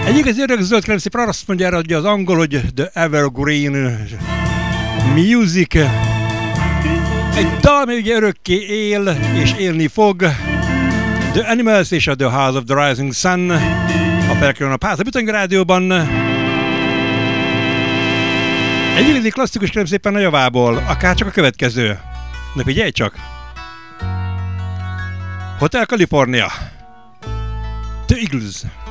Egy igazi örökzöld, kérem szépen azt mondja erre, hogy az angol, hogy The Evergreen Music. Egy dal, ami ugye örökké él és élni fog. The Animals és a The House of the Rising Sun. A felkerül a Páza Bütöng Rádióban. Egy igazi klasszikus, kérem szépen a javából, akár csak a következő. Na figyelj csak! Hotel California. The Eagles.